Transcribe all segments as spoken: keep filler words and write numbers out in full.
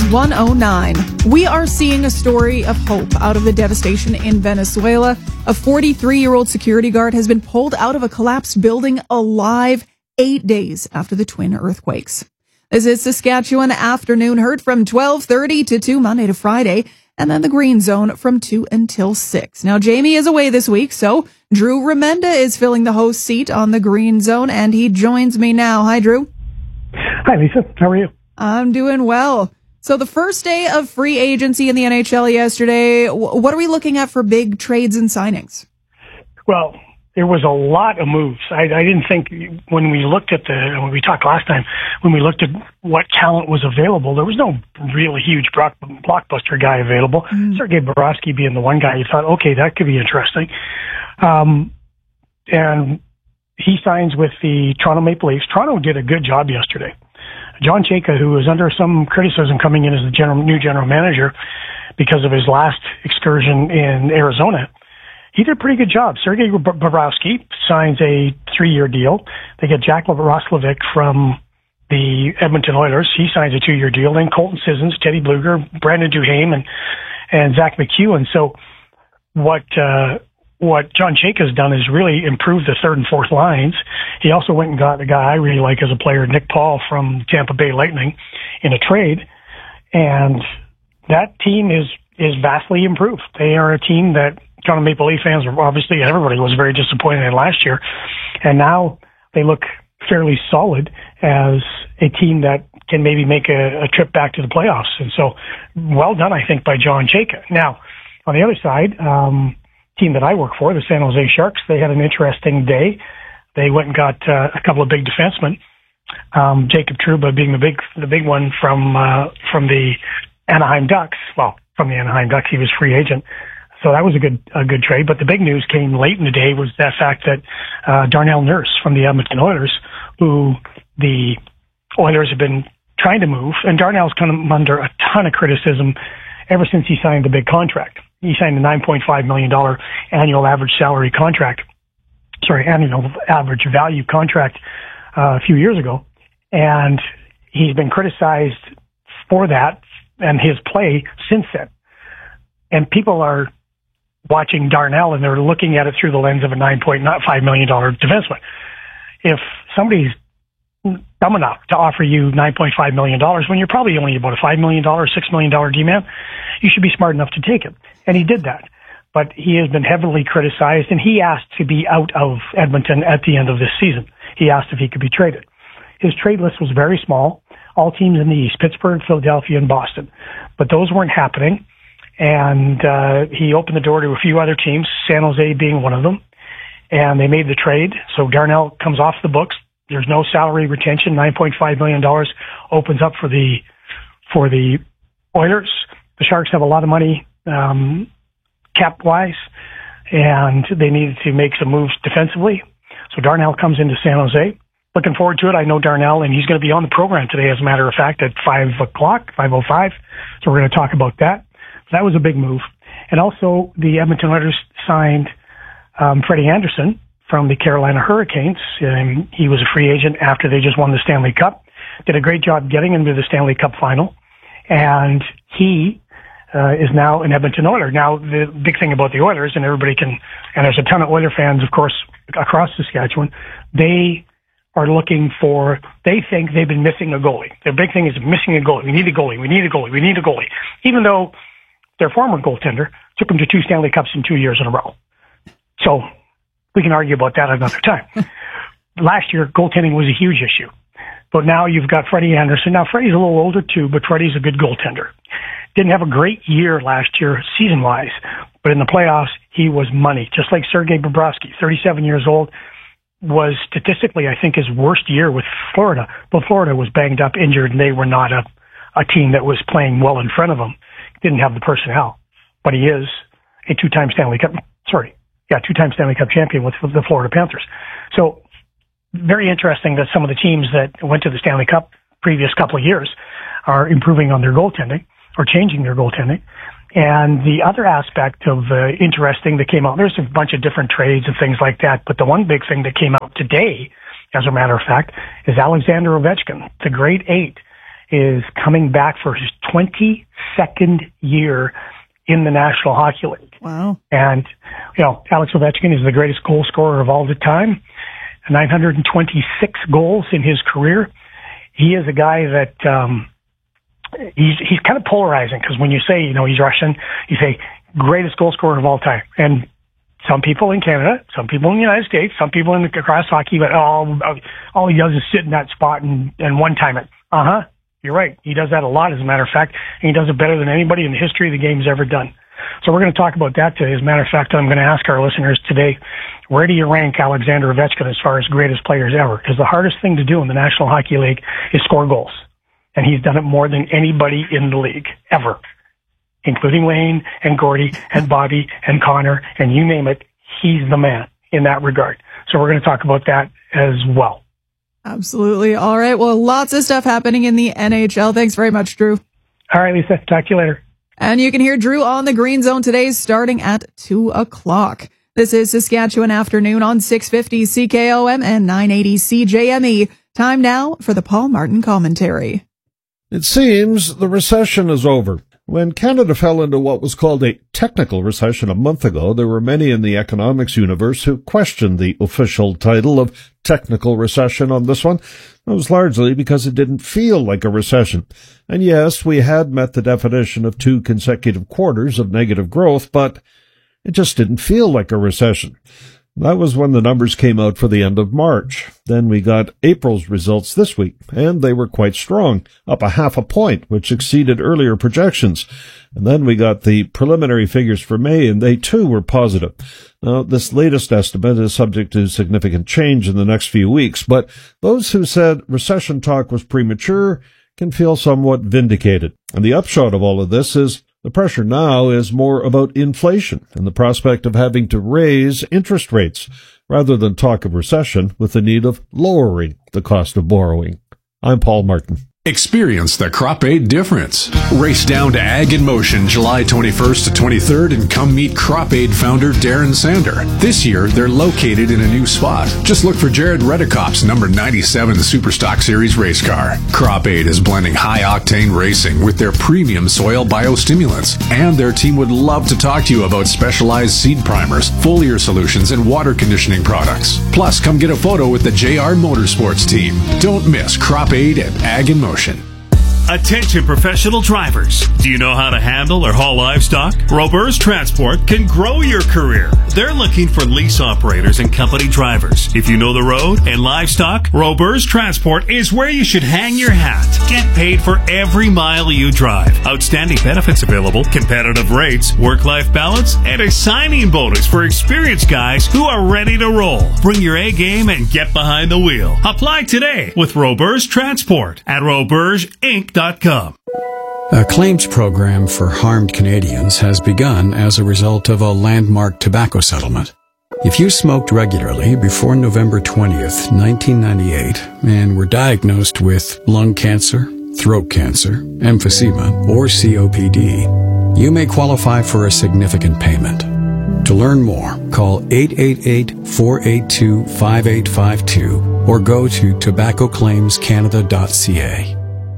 one oh nine. We are seeing a story of hope out of the devastation in Venezuela. A forty-three-year-old security guard has been pulled out of a collapsed building alive eight days after the twin earthquakes. This is Saskatchewan Afternoon, heard from twelve thirty to two Monday to Friday, and then the Green Zone from two until six. Now, Jamie is away this week, so Drew Remenda is filling the host seat on the Green Zone, and he joins me now. Hi, Drew. Hi, Lisa. How are you? I'm doing well. So the first day of free agency in the N H L yesterday, what are we looking at for big trades and signings? Well, there was a lot of moves. I, I didn't think when we looked at the, when we talked last time, when we looked at what talent was available, there was no really huge blockbuster guy available. Mm. Sergei Bobrovsky being the one guy, you thought, okay, that could be interesting. Um, and he signs with the Toronto Maple Leafs. Toronto did a good job yesterday. John Chayka, who was under some criticism coming in as the general, new general manager because of his last excursion in Arizona, he did a pretty good job. Sergei Bobrovsky signs a three-year deal. They get Jack Roslovic from the Edmonton Oilers. He signs a two-year deal. Then Colton Sissons, Teddy Bluger, Brandon Duhaime, and, and Zach McEwen. So what uh, what John Chayka has done is really improved the third and fourth lines. He also went and got a guy I really like as a player, Nick Paul from Tampa Bay Lightning, in a trade. And that team is, is vastly improved. They are a team that Toronto Maple Leaf fans, are obviously everybody was very disappointed in last year. And now they look fairly solid as a team that can maybe make a, a trip back to the playoffs. And so well done, I think, by John Chayka. Now, on the other side, um, team that I work for, the San Jose Sharks, they had an interesting day. They went and got uh, a couple of big defensemen. Um, Jacob Trouba being the big, the big one from uh, from the Anaheim Ducks. Well, from the Anaheim Ducks, he was free agent, so that was a good a good trade. But the big news came late in the day was that fact that uh, Darnell Nurse from the Edmonton Oilers, who the Oilers have been trying to move, and Darnell's come under a ton of criticism ever since he signed the big contract. He signed a nine point five million dollars annual average salary contract, sorry, annual average value contract uh, a few years ago. And he's been criticized for that and his play since then. And people are watching Darnell and they're looking at it through the lens of a nine point five million dollars defenseman. If somebody's dumb enough to offer you nine point five million dollars when you're probably only about a five million dollars, six million dollars D-man, you should be smart enough to take it. And he did that. But he has been heavily criticized, and he asked to be out of Edmonton at the end of this season. He asked if he could be traded. His trade list was very small, all teams in the East, Pittsburgh, Philadelphia, and Boston. But those weren't happening, and uh, he opened the door to a few other teams, San Jose being one of them, and they made the trade. So Darnell comes off the books. There's no salary retention. nine point five million dollars opens up for the for the Oilers. The Sharks have a lot of money um, cap-wise, and they needed to make some moves defensively. So Darnell comes into San Jose. Looking forward to it. I know Darnell, and he's going to be on the program today, as a matter of fact, at five o'clock, five oh five. So we're going to talk about that. So that was a big move. And also, the Edmonton Oilers signed um, Freddie Anderson from the Carolina Hurricanes. And he was a free agent after they just won the Stanley Cup. Did a great job getting into the Stanley Cup final. And he uh, is now an Edmonton Oiler. Now, the big thing about the Oilers, and everybody can, and there's a ton of Oiler fans, of course, across Saskatchewan, they are looking for, they think they've been missing a goalie. Their big thing is missing a goalie. We need a goalie. We need a goalie. We need a goalie. Even though their former goaltender took them to two Stanley Cups in two years in a row. So we can argue about that another time. Last year, goaltending was a huge issue. But now you've got Freddie Anderson. Now, Freddie's a little older too, but Freddie's a good goaltender. Didn't have a great year last year, season-wise, but in the playoffs, he was money. Just like Sergei Bobrovsky, thirty-seven years old, was statistically, I think, his worst year with Florida. But Florida was banged up, injured, and they were not a, a team that was playing well in front of them. Didn't have the personnel. But he is a two-time Stanley Cup, sorry, yeah, two-time Stanley Cup champion with the Florida Panthers. So very interesting that some of the teams that went to the Stanley Cup previous couple of years are improving on their goaltending or changing their goaltending. And the other aspect of uh, interesting that came out, there's a bunch of different trades and things like that, but the one big thing that came out today, as a matter of fact, is Alexander Ovechkin. The grade eight is coming back for his twenty-second year in the National Hockey League. Wow. And, you know, Alex Ovechkin is the greatest goal scorer of all the time. nine hundred twenty-six goals in his career. He is a guy that, um, he's, he's kind of polarizing, because when you say, you know, he's Russian, you say greatest goal scorer of all time. And some people in Canada, some people in the United States, some people in the across hockey, but all, all he does is sit in that spot and, and one time it. Uh-huh. You're right. He does that a lot, as a matter of fact, and he does it better than anybody in the history of the game's ever done. So we're going to talk about that today. As a matter of fact, I'm going to ask our listeners today, where do you rank Alexander Ovechkin as far as greatest players ever? Because the hardest thing to do in the National Hockey League is score goals. And he's done it more than anybody in the league, ever. Including Wayne and Gordie and Bobby and Connor and you name it. He's the man in that regard. So we're going to talk about that as well. Absolutely. All right. Well, lots of stuff happening in the N H L. Thanks very much, Drew. All right, Lisa. Talk to you later. And you can hear Drew on the Green Zone today starting at two o'clock. This is Saskatchewan Afternoon on six fifty C K O M and nine eighty C J M E. Time now for the Paul Martin Commentary. It seems the recession is over. When Canada fell into what was called a technical recession a month ago, there were many in the economics universe who questioned the official title of technical recession on this one. It was largely because it didn't feel like a recession. And yes, we had met the definition of two consecutive quarters of negative growth, but it just didn't feel like a recession. That was when the numbers came out for the end of March. Then we got April's results this week, and they were quite strong, up a half a point, which exceeded earlier projections. And then we got the preliminary figures for May, and they too were positive. Now, this latest estimate is subject to significant change in the next few weeks, but those who said recession talk was premature can feel somewhat vindicated. And the upshot of all of this is the pressure now is more about inflation and the prospect of having to raise interest rates rather than talk of recession with the need of lowering the cost of borrowing. I'm Paul Martin. Experience the Crop Aid difference. Race down to Ag in Motion July twenty-first to twenty-third and come meet Crop Aid founder Darren Sander. This year, they're located in a new spot. Just look for Jared Redekop's number ninety-seven Superstock Series race car. Crop Aid is blending high-octane racing with their premium soil biostimulants. And their team would love to talk to you about specialized seed primers, foliar solutions, and water conditioning products. Plus, come get a photo with the J R Motorsports team. Don't miss Crop Aid at Ag in Motion. Attention professional drivers. Do you know how to handle or haul livestock? Roberts Transport can grow your career. They're looking for lease operators and company drivers. If you know the road and livestock, Roberts Transport is where you should hang your hat. Get paid for every mile you drive. Outstanding benefits available, competitive rates, work-life balance, and a signing bonus for experienced guys who are ready to roll. Bring your A game and get behind the wheel. Apply today with Roberts Transport at roberts inc dot com. A claims program for harmed Canadians has begun as a result of a landmark tobacco settlement. If you smoked regularly before November twentieth, nineteen ninety-eight, and were diagnosed with lung cancer, throat cancer, emphysema, or C O P D, you may qualify for a significant payment. To learn more, call eight eight eight, four eight two, five eight five two or go to tobacco claims canada dot c a.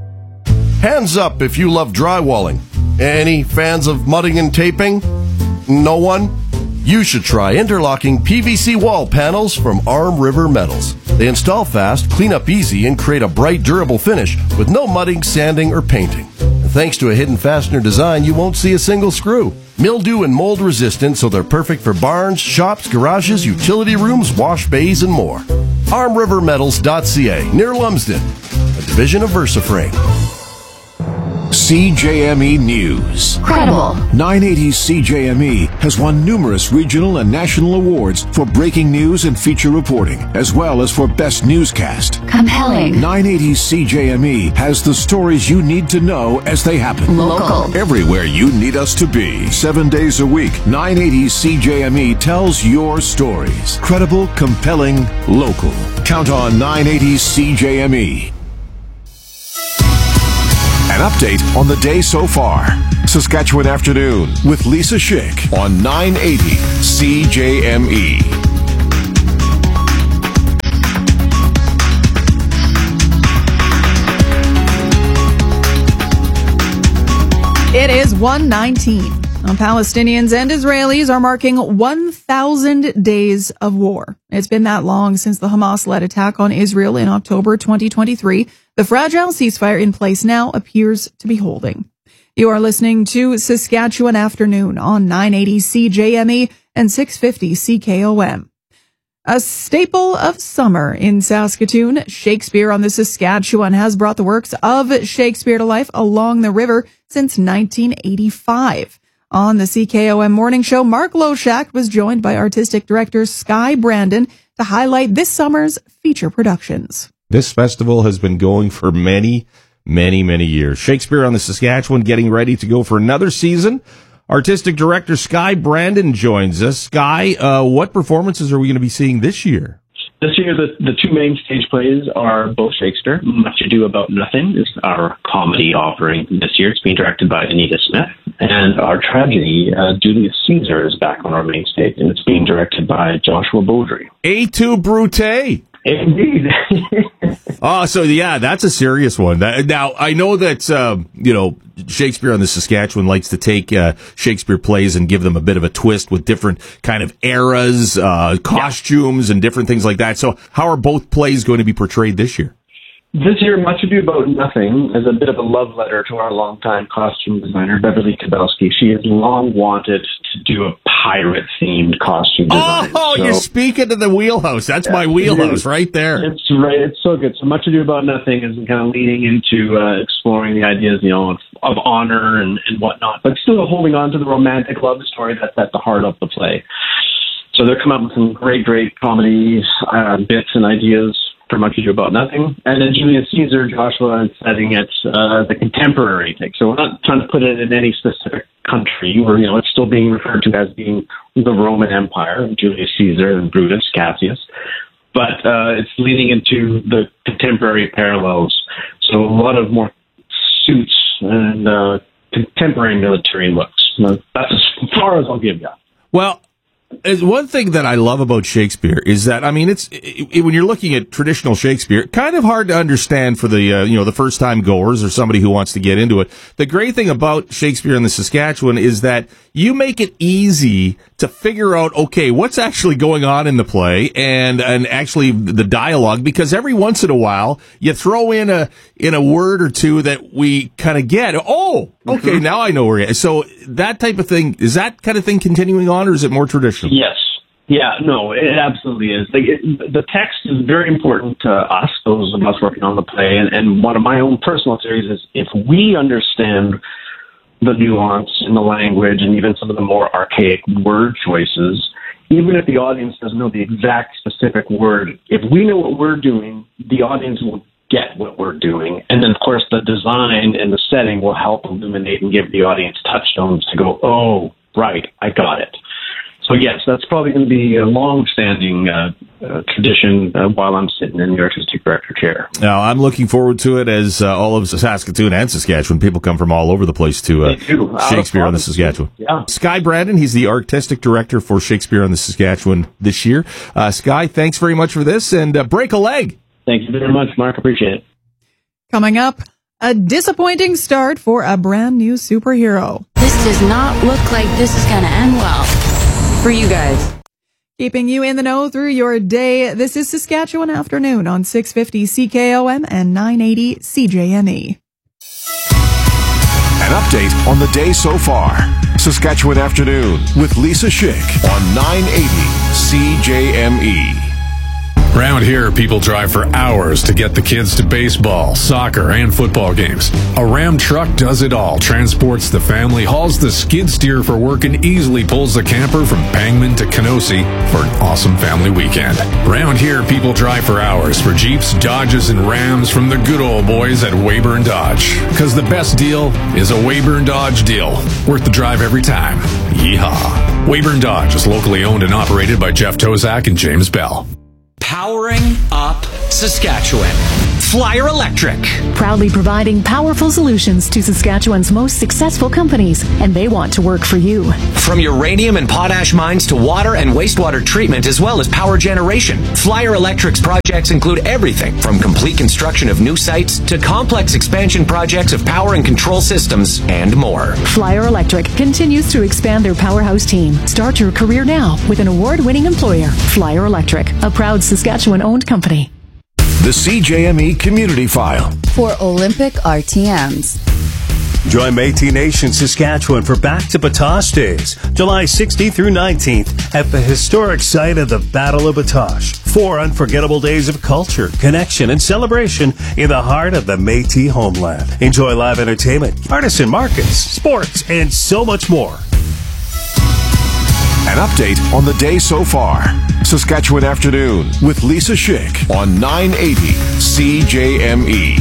Hands up if you love drywalling. Any fans of mudding and taping? No one? You should try interlocking P V C wall panels from Arm River Metals. They install fast, clean up easy, and create a bright, durable finish with no mudding, sanding, or painting. And thanks to a hidden fastener design, you won't see a single screw. Mildew and mold resistant, so they're perfect for barns, shops, garages, utility rooms, wash bays, and more. arm river metals dot c a, near Lumsden, a division of VersaFrame. C J M E News. Credible. nine eighty C J M E has won numerous regional and national awards for breaking news and feature reporting, as well as for best newscast. Compelling. nine eighty C J M E has the stories you need to know as they happen. Local. Everywhere you need us to be. Seven days a week, nine eighty C J M E tells your stories. Credible, compelling, local. Count on nine eighty C J M E. An update on the day so far. Saskatchewan Afternoon with Lisa Schick on nine eighty C J M E. It is one nineteen. Palestinians and Israelis are marking one thousand days of war. It's been that long since the Hamas-led attack on Israel in October twenty twenty-three. The fragile ceasefire in place now appears to be holding. You are listening to Saskatchewan Afternoon on nine eighty C J M E and six fifty C K O M. A staple of summer in Saskatoon, Shakespeare on the Saskatchewan has brought the works of Shakespeare to life along the river since nineteen eighty-five. On the C K O M Morning Show, Mark Loshak was joined by artistic director Sky Brandon to highlight this summer's feature productions. This festival has been going for many, many, many years. Shakespeare on the Saskatchewan getting ready to go for another season. Artistic director Sky Brandon joins us. Sky, uh, what performances are we going to be seeing this year? This year, the, the two main stage plays are both Shakespeare. Much Ado About Nothing is our comedy offering this year. It's being directed by Anita Smith. And our tragedy, uh, Julius Caesar, is back on our main stage, and it's being directed by Joshua Beaudry. Et tu, Brute? Indeed. Oh, so yeah, that's a serious one. That, now, I know that, uh, you know, Shakespeare on the Saskatchewan likes to take uh, Shakespeare plays and give them a bit of a twist with different kind of eras, uh, costumes, yeah. and different things like that. So how are both plays going to be portrayed this year? This year, Much Ado About Nothing is a bit of a love letter to our longtime costume designer, Beverly Kabelski. She has long wanted to do a pirate-themed costume design. Oh, so, you're speaking to the wheelhouse. That's yeah, my wheelhouse right there. It's right. It's so good. So Much Ado About Nothing is kind of leading into uh, exploring the ideas, you know, of, of honor and, and whatnot, but still holding on to the romantic love story that's at the heart of the play. So they're coming up with some great, great comedy uh, bits and ideas for Much Ado About Nothing. And then Julius Caesar, Joshua is setting it uh, the contemporary thing. So we're not trying to put it in any specific country. We're, you know, it's still being referred to as being the Roman Empire, Julius Caesar and Brutus, Cassius. But uh, it's leading into the contemporary parallels. So a lot of more suits and uh, contemporary military looks. So that's as far as I'll give you. Well, one thing that I love about Shakespeare is that, I mean, it's it, when you're looking at traditional Shakespeare, kind of hard to understand for the uh, you know the first time goers or somebody who wants to get into it. The great thing about Shakespeare in the Saskatchewan is that you make it easy to figure out, okay, what's actually going on in the play and and actually the dialogue, because every once in a while you throw in a in a word or two that we kind of get. Oh, okay, mm-hmm. Now I know where. So that type of thing, is that kind of thing continuing on, or is it more traditional? Yes. Yeah, no, it absolutely is. Like, it, the text is very important to us, those of us working on the play. And, and one of my own personal theories is if we understand the nuance in the language and even some of the more archaic word choices, even if the audience doesn't know the exact specific word, if we know what we're doing, the audience will get what we're doing. And then, of course, the design and the setting will help illuminate and give the audience touchstones to go, oh, right, I got it. So, yes, that's probably going to be a long-standing uh, uh, tradition uh, while I'm sitting in the artistic director chair. Now, I'm looking forward to it, as uh, all of Saskatoon and Saskatchewan, people come from all over the place to uh, Shakespeare on the Saskatchewan. Yeah. Sky Brandon, he's the artistic director for Shakespeare on the Saskatchewan this year. Uh, Sky, thanks very much for this, and uh, break a leg. Thank you very much, Mark. Appreciate it. Coming up, a disappointing start for a brand new superhero. This does not look like this is going to end well for you guys. Keeping you in the know through your day, this is Saskatchewan Afternoon on six fifty C K O M and nine eighty C J M E. An update on the day so far. Saskatchewan Afternoon with Lisa Schick on nine eighty C J M E. Around here, people drive for hours to get the kids to baseball, soccer, and football games. A Ram truck does it all, transports the family, hauls the skid steer for work, and easily pulls the camper from Pangman to Kenosi for an awesome family weekend. Around here, people drive for hours for Jeeps, Dodges, and Rams from the good old boys at Weyburn Dodge. Because the best deal is a Weyburn Dodge deal. Worth the drive every time. Yeehaw. Weyburn Dodge is locally owned and operated by Jeff Tozak and James Bell. Powering up Saskatchewan. Flyer Electric. Proudly providing powerful solutions to Saskatchewan's most successful companies, and they want to work for you. From uranium and potash mines to water and wastewater treatment, as well as power generation, Flyer Electric's projects include everything from complete construction of new sites to complex expansion projects of power and control systems and more. Flyer Electric continues to expand their powerhouse team. Start your career now with an award-winning employer. Flyer Electric, a proud Saskatchewan-owned company. The C J M E Community File. For Olympic R T Ms. Join Métis Nation Saskatchewan for Back to Batoche Days, July sixteenth through nineteenth at the historic site of the Battle of Batoche. Four unforgettable days of culture, connection, and celebration in the heart of the Métis homeland. Enjoy live entertainment, artisan markets, sports, and so much more. An update on the day so far. Saskatchewan Afternoon with Lisa Schick on nine eighty C J M E.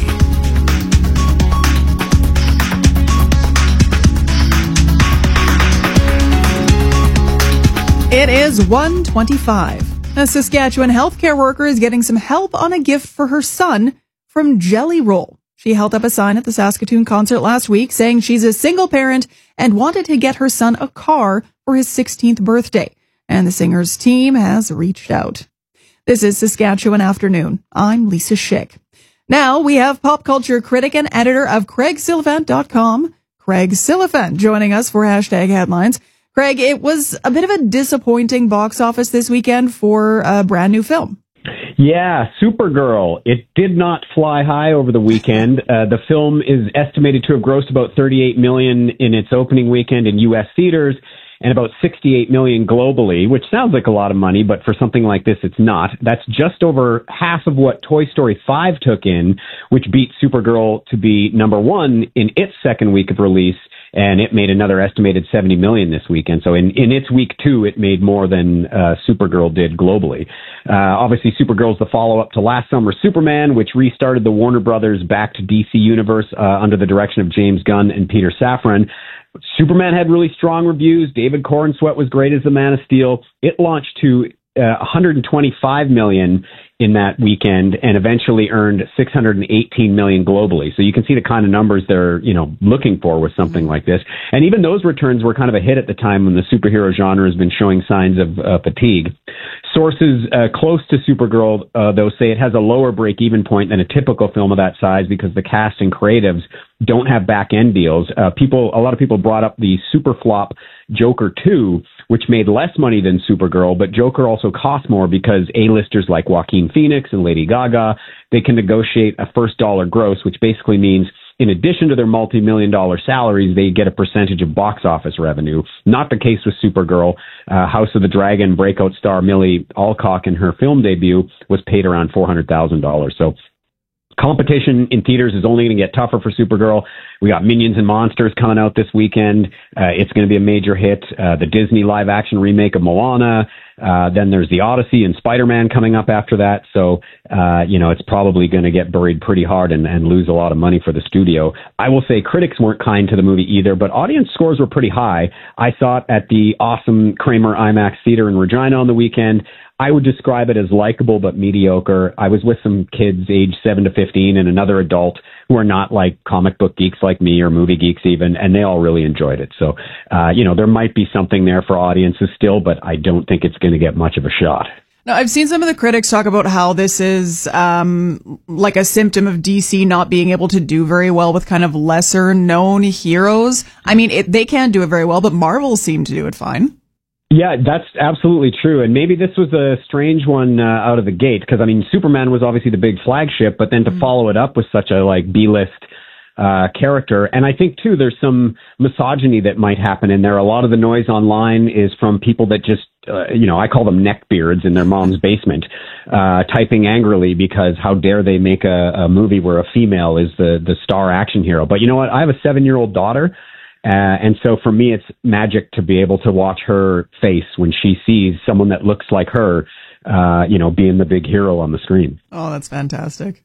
It is one twenty-five. A Saskatchewan healthcare worker is getting some help on a gift for her son from Jelly Roll. She held up a sign at the Saskatoon concert last week saying she's a single parent and wanted to get her son a car for his sixteenth birthday. And the singer's team has reached out. This is Saskatchewan Afternoon. I'm Lisa Schick. Now we have pop culture critic and editor of Craig Silliphant dot com, Craig Silliphant, joining us for Hashtag Headlines. Craig, it was a bit of a disappointing box office this weekend for a brand new film. Yeah, Supergirl. It did not fly high over the weekend. Uh, the film is estimated to have grossed about thirty-eight million dollars in its opening weekend in U S theaters and about sixty-eight million dollars globally, which sounds like a lot of money, but for something like this, it's not. That's just over half of what Toy Story five took in, which beat Supergirl to be number one in its second week of release. And it made another estimated seventy million dollars this weekend. So in, in its week two, it made more than uh, Supergirl did globally. Uh, obviously, Supergirl is the follow-up to last summer's Superman, which restarted the Warner Brothers backed D C universe uh, under the direction of James Gunn and Peter Safran. Superman had really strong reviews. David Corenswet was great as the Man of Steel. It launched to uh, one hundred twenty-five million dollars in that weekend and eventually earned six hundred eighteen million dollars globally. So you can see the kind of numbers they're, you know, looking for with something like this. And even those returns were kind of a hit at the time when the superhero genre has been showing signs of uh, fatigue. Sources uh, close to Supergirl, uh, though, say it has a lower break-even point than a typical film of that size because the cast and creatives don't have back-end deals. Uh, people, a lot of people brought up the super flop Joker two, which made less money than Supergirl, but Joker also cost more because A-listers like Joaquin Phoenix and Lady Gaga, they can negotiate a first dollar gross, which basically means in addition to their multi-million dollar salaries, they get a percentage of box office revenue. Not the case with Supergirl. Uh, House of the Dragon breakout star Millie Alcock in her film debut was paid around four hundred thousand dollars. So competition in theaters is only going to get tougher for Supergirl. We got Minions and Monsters coming out this weekend. Uh, it's going to be a major hit. Uh, the Disney live-action remake of Moana. Uh, then there's the Odyssey and Spider-Man coming up after that. So, uh, you know, it's probably going to get buried pretty hard and, and lose a lot of money for the studio. I will say critics weren't kind to the movie either, but audience scores were pretty high. I saw it at the awesome Kramer IMAX Theater in Regina on the weekend. I would describe it as likable but mediocre. I was with some kids aged seven to fifteen and another adult who are not like comic book geeks like me or movie geeks even, and they all really enjoyed it. So, uh, you know, there might be something there for audiences still, but I don't think it's going to get much of a shot. Now, I've seen some of the critics talk about how this is um, like a symptom of D C not being able to do very well with kind of lesser known heroes. I mean, it, they can't do it very well, but Marvel seemed to do it fine. Yeah, that's absolutely true. And maybe this was a strange one uh, out of the gate because, I mean, Superman was obviously the big flagship, but then to mm-hmm. follow it up with such a like B-list uh, character. And I think, too, there's some misogyny that might happen in there. A lot of the noise online is from people that just, uh, you know, I call them neckbeards in their mom's basement, uh, typing angrily because how dare they make a, a movie where a female is the, the star action hero. But you know what? I have a seven-year-old daughter. Uh, and so for me, it's magic to be able to watch her face when she sees someone that looks like her, uh, you know, being the big hero on the screen. Oh, that's fantastic.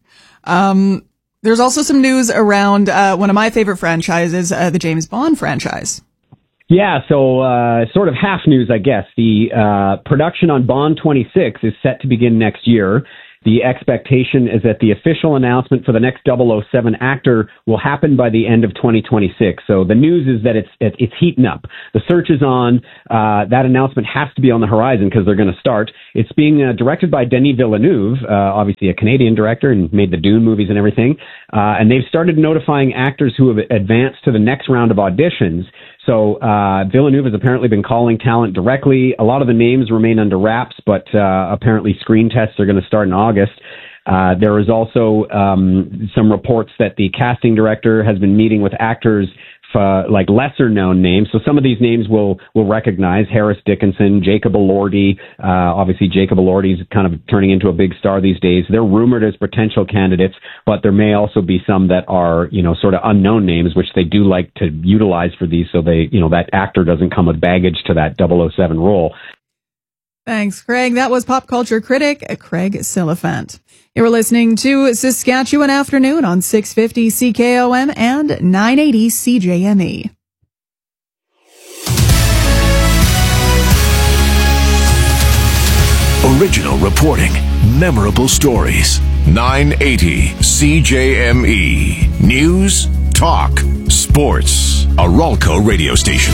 Um, there's also some news around uh, one of my favorite franchises, uh, the James Bond franchise. Yeah, so uh, sort of half news, I guess. The uh, production on Bond twenty-six is set to begin next year. The expectation is that the official announcement for the next double oh seven actor will happen by the end of twenty twenty-six. So the news is that it's it's heating up. The search is on. Uh, that announcement has to be on the horizon because they're going to start. It's being uh, directed by Denis Villeneuve, uh, obviously a Canadian director and made the Dune movies and everything. Uh, and they've started notifying actors who have advanced to the next round of auditions. So uh, Villeneuve has apparently been calling talent directly. A lot of the names remain under wraps, but uh, apparently screen tests are going to start in August. Uh, there is also um, some reports that the casting director has been meeting with actors Uh, like lesser known names. So some of these names will will recognize: Harris Dickinson, Jacob Elordi. Uh, obviously, Jacob Elordi is kind of turning into a big star these days. They're rumored as potential candidates, but there may also be some that are, you know, sort of unknown names, which they do like to utilize for these, so they, you know, that actor doesn't come with baggage to that double oh seven role. Thanks, Craig. That was pop culture critic Craig Silliphant. You were listening to Saskatchewan Afternoon on six fifty C K O M and nine eighty C J M E. Original reporting, memorable stories. nine eighty C J M E. News, talk, sports. A Ralco radio station.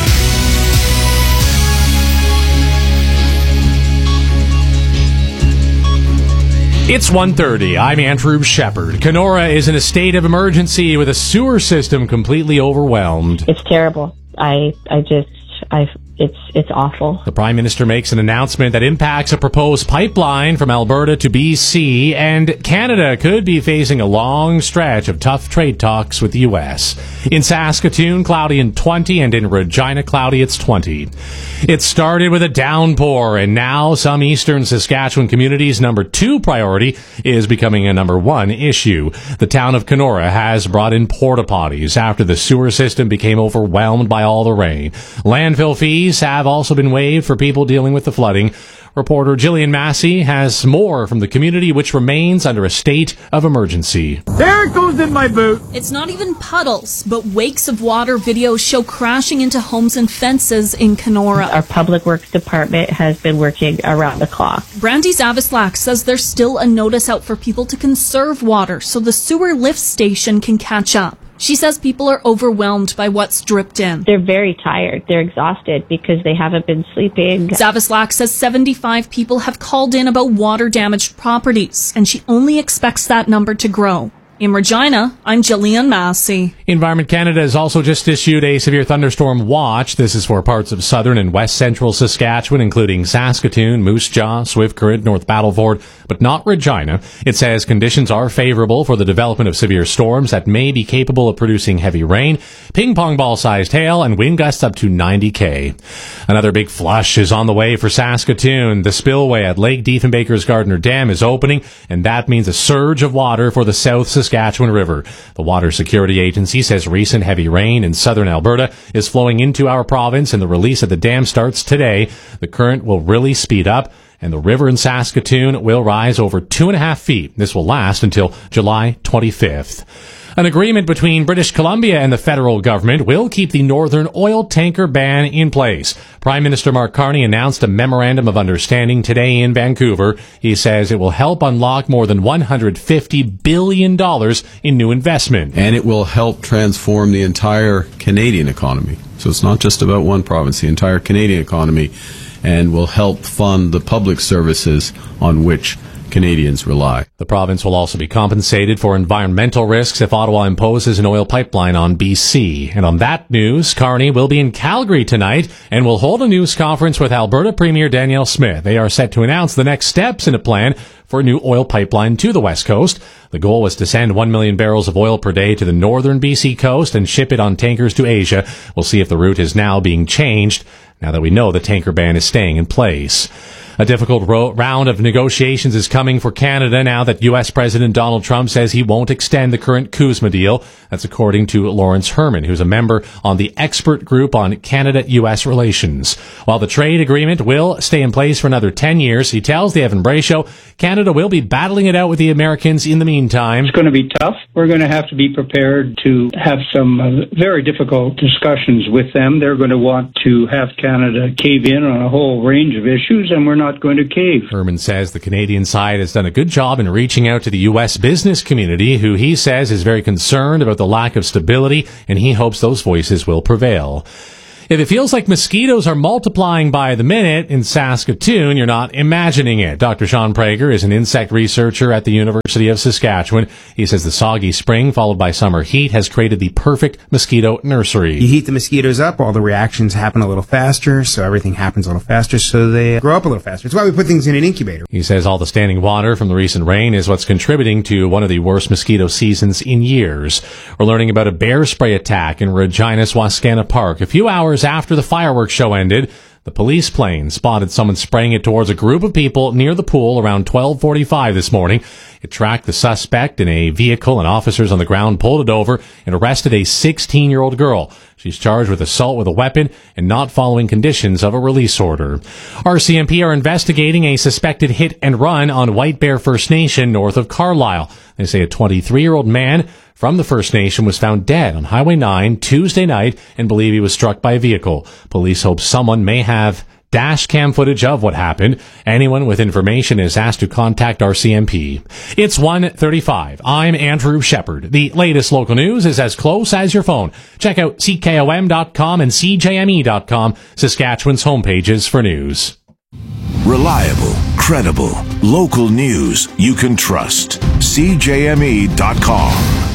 It's one thirty. I'm Andrew Shepard. Kenora is in a state of emergency with a sewer system completely overwhelmed. It's terrible. I I just I it's it's awful. The Prime Minister makes an announcement that impacts a proposed pipeline from Alberta to B C, and Canada could be facing a long stretch of tough trade talks with the U S. In Saskatoon, cloudy and twenty, and in Regina, cloudy, it's twenty. It started with a downpour, and now some eastern Saskatchewan communities' number two priority is becoming a number one issue. The town of Kenora has brought in porta potties after the sewer system became overwhelmed by all the rain. Landfill fees have also been waived for people dealing with the flooding. Reporter Jillian Massey has more from the community, which remains under a state of emergency. There it goes in my boot. It's not even puddles, but wakes of water videos show crashing into homes and fences in Kenora. Our public works department has been working around the clock. Brandy Zavislak says there's still a notice out for people to conserve water so the sewer lift station can catch up. She says people are overwhelmed by what's dripped in. They're very tired. They're exhausted because they haven't been sleeping. Zavislak says seventy-five people have called in about water-damaged properties, and she only expects that number to grow. In Regina, I'm Jillian Massey. Environment Canada has also just issued a severe thunderstorm watch. This is for parts of southern and west central Saskatchewan, including Saskatoon, Moose Jaw, Swift Current, North Battleford, but not Regina. It says conditions are favorable for the development of severe storms that may be capable of producing heavy rain, ping-pong ball-sized hail, and wind gusts up to ninety K. Another big flush is on the way for Saskatoon. The spillway at Lake Diefenbaker's Gardner Dam is opening, and that means a surge of water for the South Saskatchewan River. The Water Security Agency says recent heavy rain in southern Alberta is flowing into our province, and the release of the dam starts today. The current will really speed up, and the river in Saskatoon will rise over two and a half feet. This will last until July twenty-fifth. An agreement between British Columbia and the federal government will keep the northern oil tanker ban in place. Prime Minister Mark Carney announced a memorandum of understanding today in Vancouver. He says it will help unlock more than one hundred fifty billion dollars in new investment. And it will help transform the entire Canadian economy. So it's not just about one province, the entire Canadian economy, and will help fund the public services on which Canadians rely. The province will also be compensated for environmental risks if Ottawa imposes an oil pipeline on B C. And on that news, Carney will be in Calgary tonight and will hold a news conference with Alberta Premier Danielle Smith. They are set to announce the next steps in a plan for a new oil pipeline to the West Coast. The goal was to send one million barrels of oil per day to the northern B C coast and ship it on tankers to Asia. We'll see if the route is now being changed now that we know the tanker ban is staying in place. A difficult ro- round of negotiations is coming for Canada now that U S President Donald Trump says he won't extend the current CUSMA deal. That's according to Lawrence Herman, who's a member on the expert group on Canada-U S relations. While the trade agreement will stay in place for another ten years, he tells the Evan Bray Show Canada will be battling it out with the Americans in the meantime. It's going to be tough. We're going to have to be prepared to have some uh, very difficult discussions with them. They're going to want to have Canada cave in on a whole range of issues, and we're not not going to cave. Herman says the Canadian side has done a good job in reaching out to the U S business community, who he says is very concerned about the lack of stability, and he hopes those voices will prevail. If it feels like mosquitoes are multiplying by the minute in Saskatoon, you're not imagining it. Doctor Sean Prager is an insect researcher at the University of Saskatchewan. He says the soggy spring followed by summer heat has created the perfect mosquito nursery. You heat the mosquitoes up, all the reactions happen a little faster, so everything happens a little faster, so they grow up a little faster. It's why we put things in an incubator. He says all the standing water from the recent rain is what's contributing to one of the worst mosquito seasons in years. We're learning about a bear spray attack in Regina's Wascana Park. A few hours after the fireworks show ended, the police plane spotted someone spraying it towards a group of people near the pool around twelve forty-five this morning. It tracked the suspect in a vehicle, and officers on the ground pulled it over and arrested a sixteen-year-old girl. She's charged with assault with a weapon and not following conditions of a release order. R C M P are investigating a suspected hit and run on White Bear First Nation north of Carlisle. They say a twenty-three-year-old man from the First Nation was found dead on Highway nine Tuesday night and believe he was struck by a vehicle. Police hope someone may have dash cam footage of what happened. Anyone with information is asked to contact R C M P. It's one thirty-five. I'm Andrew Shepard. The latest local news is as close as your phone. Check out C K O M dot com and C J M E dot com, Saskatchewan's homepages for news. Reliable, credible, local news you can trust. C J M E dot com.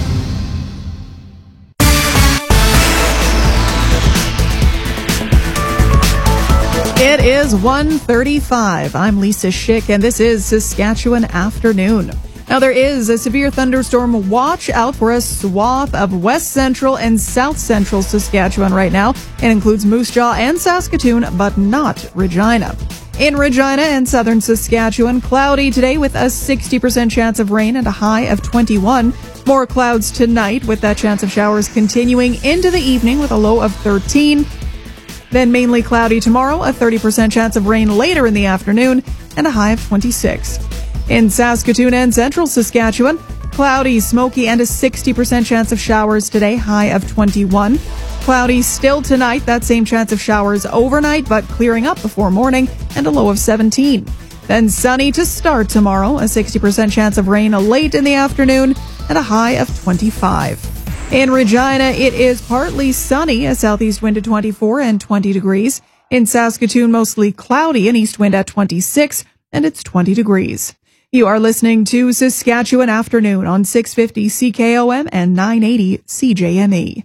It is one thirty-five. I'm Lisa Schick, and this is Saskatchewan Afternoon. Now, there is a severe thunderstorm watch out for a swath of west central and south central Saskatchewan right now. It includes Moose Jaw and Saskatoon, but not Regina. In Regina and southern Saskatchewan, cloudy today with a sixty percent chance of rain and a high of twenty-one. More clouds tonight with that chance of showers continuing into the evening with a low of thirteen. Then mainly cloudy tomorrow, a thirty percent chance of rain later in the afternoon, and a high of twenty-six. In Saskatoon and central Saskatchewan, cloudy, smoky, and a sixty percent chance of showers today, high of twenty-one. Cloudy still tonight, that same chance of showers overnight, but clearing up before morning, and a low of seventeen. Then sunny to start tomorrow, a sixty percent chance of rain late in the afternoon, and a high of twenty-five. In Regina, it is partly sunny, a southeast wind at twenty-four and twenty degrees. In Saskatoon, mostly cloudy, an east wind at twenty-six, and it's twenty degrees. You are listening to Saskatchewan Afternoon on six fifty C K O M and nine eighty C J M E.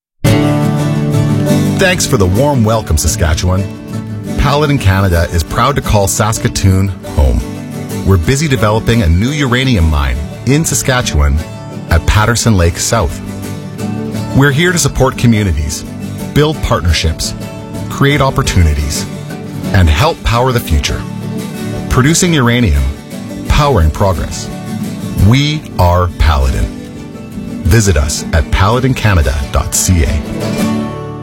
Thanks for the warm welcome, Saskatchewan. Paladin Canada is proud to call Saskatoon home. We're busy developing a new uranium mine in Saskatchewan at Patterson Lake South. We're here to support communities, build partnerships, create opportunities, and help power the future. Producing uranium, powering progress. We are Paladin. Visit us at paladin canada dot c a.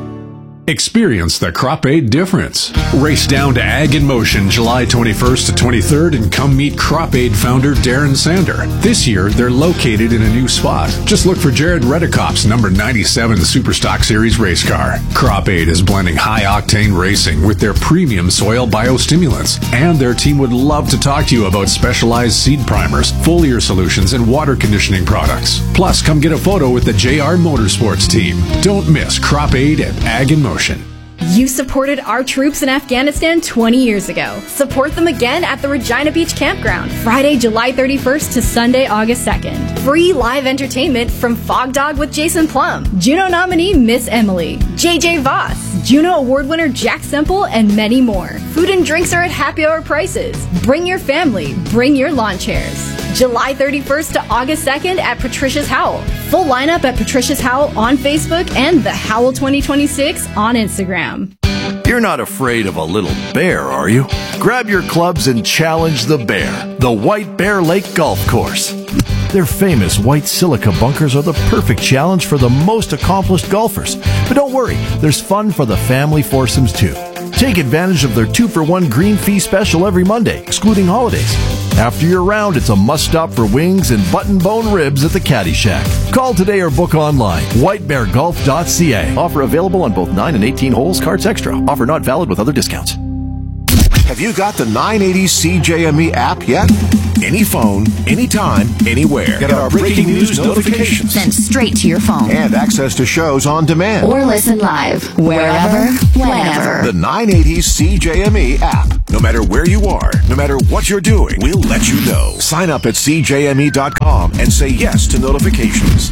Experience the Crop Aid difference. Race down to Ag in Motion July twenty-first to twenty-third and come meet Crop Aid founder Darren Sander. This year, they're located in a new spot. Just look for Jared Redekop's number ninety-seven Superstock Series race car. Crop Aid is blending high-octane racing with their premium soil biostimulants. And their team would love to talk to you about specialized seed primers, foliar solutions, and water conditioning products. Plus, come get a photo with the J R Motorsports team. Don't miss Crop Aid at Ag in Motion. You supported our troops in Afghanistan twenty years ago. Support them again at the Regina Beach Campground, Friday, July thirty-first to Sunday, August second. Free live entertainment from Fog Dog with Jason Plum, Juno nominee Miss Emily, J J Voss, Juno Award winner Jack Semple, and many more. Food and drinks are at happy hour prices. Bring your family, bring your lawn chairs. July thirty-first to August second at Patricia's Howl. Full lineup at Patricia's Howl on Facebook and the Howl twenty twenty-six on Instagram. You're not afraid of a little bear, are you? Grab your clubs and challenge the bear, the White Bear Lake Golf Course. Their famous white silica bunkers are the perfect challenge for the most accomplished golfers. But don't worry, there's fun for the family foursomes too. Take advantage of their two for one green fee special every Monday, excluding holidays. After your round, it's a must-stop for wings and button-bone ribs at the Caddy Shack. Call today or book online. white bear golf dot c a. Offer available on both nine and eighteen holes, cards extra. Offer not valid with other discounts. Have you got the nine eighty C J M E app yet? Any phone, anytime, anywhere. Get our breaking news notifications. Sent straight to your phone. And access to shows on demand. Or listen live, wherever, whenever. The nine eighty C J M E app. No matter where you are, no matter what you're doing, we'll let you know. Sign up at C J M E dot com and say yes to notifications.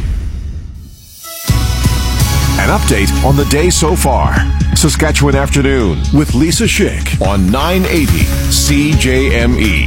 An update on the day so far. Saskatchewan Afternoon with Lisa Schick on nine eighty C J M E.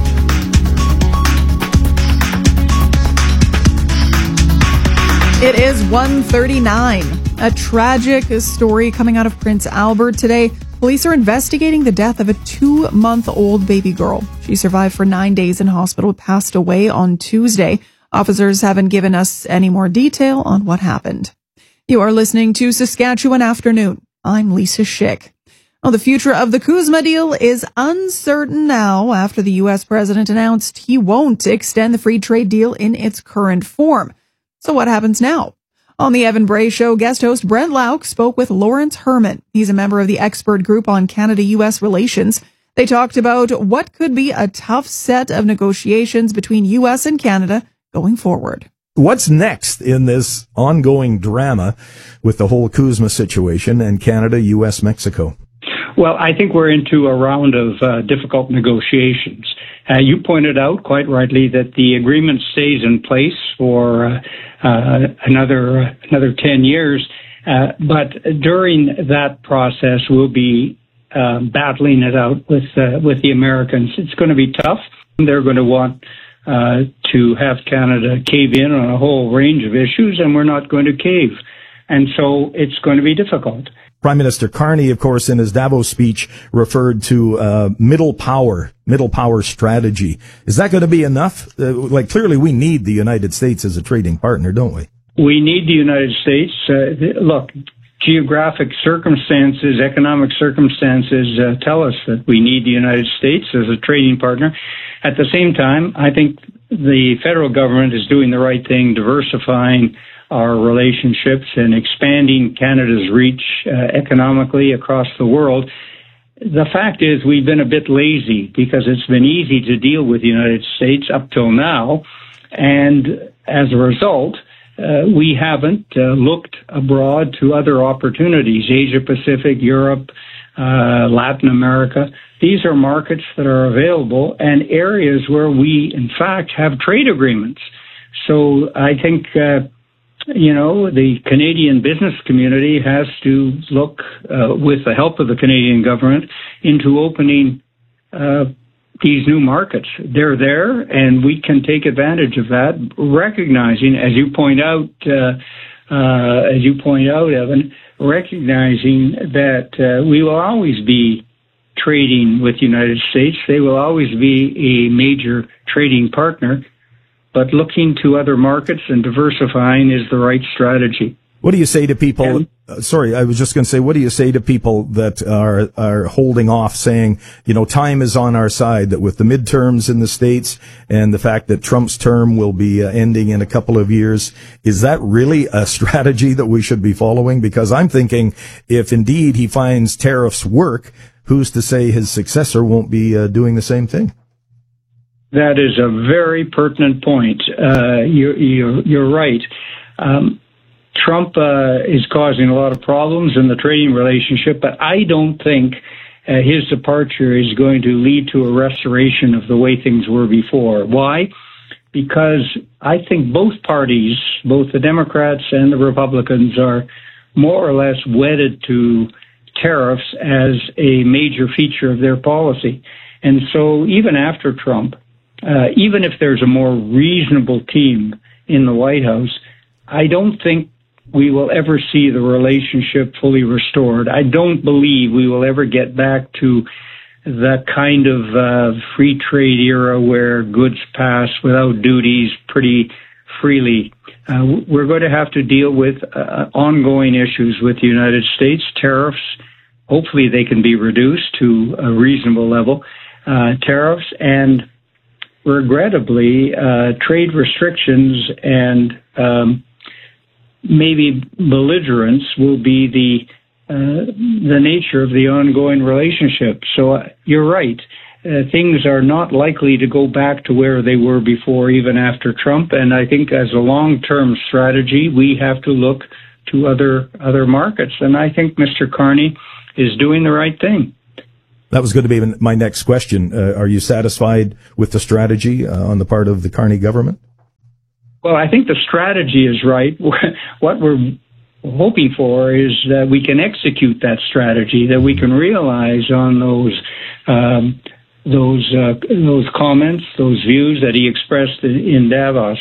It is one thirty-nine. A tragic story coming out of Prince Albert today. Police are investigating the death of a two-month-old baby girl. She survived for nine days in hospital, passed away on Tuesday. Officers haven't given us any more detail on what happened. You are listening to Saskatchewan Afternoon. I'm Lisa Schick. Well, the future of the CUSMA deal is uncertain now after the U S president announced he won't extend the free trade deal in its current form. So what happens now? On the Evan Bray Show, guest host Brent Lauk spoke with Lawrence Herman. He's a member of the expert group on Canada-U S relations. They talked about what could be a tough set of negotiations between U S and Canada going forward. What's next in this ongoing drama with the whole CUSMA situation and Canada, U S, Mexico? Well, I think we're into a round of uh, difficult negotiations. Uh, you pointed out quite rightly that the agreement stays in place for uh, uh, another uh, another ten years, uh, but during that process, we'll be uh, battling it out with uh, with the Americans. It's going to be tough. They're going to want uh, to have Canada cave in on a whole range of issues, and we're not going to cave. And so it's going to be difficult. Prime Minister Carney, of course, in his Davos speech, referred to uh, middle power, middle power strategy. Is that going to be enough? Uh, like, clearly we need the United States as a trading partner, don't we? We need the United States. Uh, look, geographic circumstances, economic circumstances uh, tell us that we need the United States as a trading partner. At the same time, I think the federal government is doing the right thing, diversifying our relationships and expanding Canada's reach uh, economically across the world. The fact is we've been a bit lazy because it's been easy to deal with the United States up till now. And as a result, uh, we haven't uh, looked abroad to other opportunities, Asia Pacific, Europe, uh, Latin America. These are markets that are available and areas where we, in fact, have trade agreements. So I think, uh, you know, the Canadian business community has to look, uh, with the help of the Canadian government, into opening uh, these new markets. They're there, and we can take advantage of that, recognizing, as you point out, uh, uh, as you point out, Evan, recognizing that uh, we will always be trading with the United States. They will always be a major trading partner. But looking to other markets and diversifying is the right strategy. What do you say to people? Uh, sorry, I was just going to say, what do you say to people that are are holding off, saying, you know, time is on our side, that with the midterms in the States and the fact that Trump's term will be uh, ending in a couple of years, is that really a strategy that we should be following? Because I'm thinking if indeed he finds tariffs work, who's to say his successor won't be uh, doing the same thing? That is a very pertinent point. Uh, you're, you're, you're right. Um, Trump uh, is causing a lot of problems in the trading relationship, but I don't think uh, his departure is going to lead to a restoration of the way things were before. Why? Because I think both parties, both the Democrats and the Republicans, are more or less wedded to tariffs as a major feature of their policy. And so even after Trump, Uh, even if there's a more reasonable team in the White House, I don't think we will ever see the relationship fully restored. I don't believe we will ever get back to the kind of uh, free trade era where goods pass without duties pretty freely. Uh, we're going to have to deal with uh, ongoing issues with the United States. Tariffs, hopefully they can be reduced to a reasonable level. Uh, tariffs and regrettably, uh, trade restrictions and um, maybe belligerence will be the uh, the nature of the ongoing relationship. So uh, you're right. Uh, things are not likely to go back to where they were before, even after Trump. And I think as a long-term strategy, we have to look to other other markets. And I think Mister Carney is doing the right thing. That was going to be my next question. Uh, are you satisfied with the strategy uh, on the part of the Carney government? Well, I think the strategy is right. What we're hoping for is that we can execute that strategy, that we can realize on those um, those uh, those comments, those views that he expressed in, in Davos.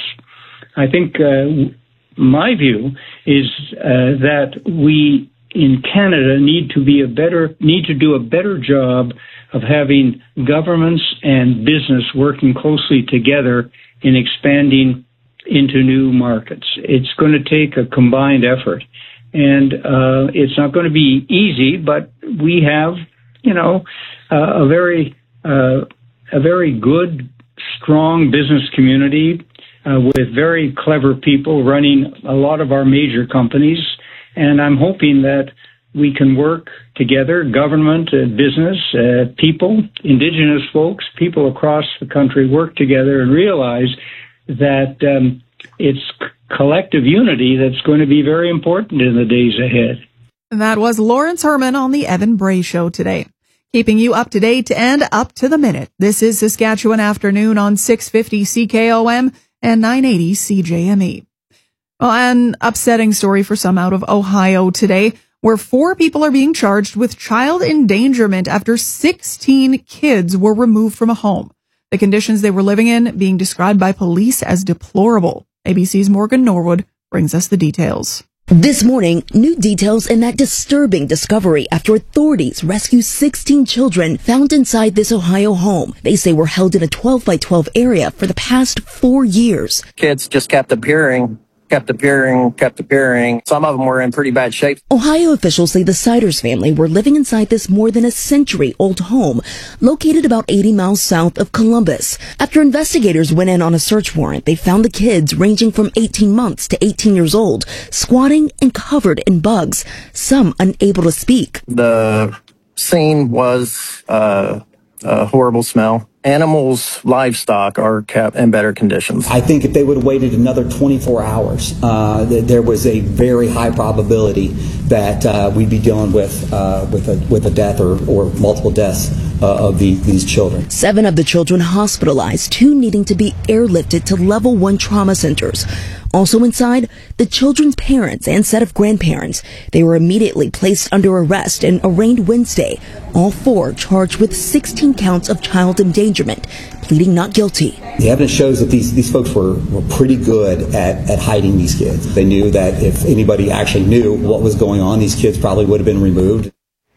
I think uh, my view is uh, that we in Canada need to be a better need to do a better job of having governments and business working closely together in expanding into new markets. It's going to take a combined effort, and uh, it's not going to be easy. But we have, you know, uh, a very uh, a very good, strong business community uh, with very clever people running a lot of our major companies. And I'm hoping that we can work together, government, uh, business, uh, people, Indigenous folks, people across the country work together and realize that um, it's collective unity that's going to be very important in the days ahead. That was Lawrence Herman on the Evan Bray Show today. Keeping you up to date and up to the minute. This is Saskatchewan Afternoon on six fifty C K O M and nine eighty C J M E. Well, an upsetting story for some out of Ohio today, where four people are being charged with child endangerment after sixteen kids were removed from a home. The conditions they were living in being described by police as deplorable. A B C's Morgan Norwood brings us the details. This morning, new details in that disturbing discovery after authorities rescue sixteen children found inside this Ohio home. They say were held in a twelve by twelve area for the past four years. Kids just kept appearing. kept appearing, kept appearing. Some of them were in pretty bad shape. Ohio officials say the Siders family were living inside this more than a century-old home, located about eighty miles south of Columbus. After investigators went in on a search warrant, they found the kids ranging from eighteen months to eighteen years old, squatting and covered in bugs, some unable to speak. The scene was uh, a horrible smell. Animals, livestock are kept in better conditions. I think if they would have waited another twenty-four hours, uh, th- there was a very high probability that uh, we'd be dealing with uh, with a with a death or, or multiple deaths uh, of the, these children. Seven of the children hospitalized, two needing to be airlifted to level one trauma centers. Also inside, the children's parents and set of grandparents. They were immediately placed under arrest and arraigned Wednesday. All four charged with sixteen counts of child endangerment, pleading not guilty. The evidence shows that these, these folks were, were pretty good at, at hiding these kids. They knew that if anybody actually knew what was going on, these kids probably would have been removed.